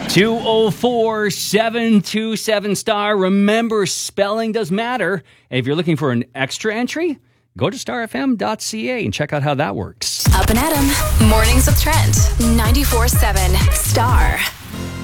204-727-STAR. Remember, spelling does matter. And if you're looking for an extra entry, go to starfm.ca and check out how that works. Up and Adam. Mornings with Trent. 94.7 STAR.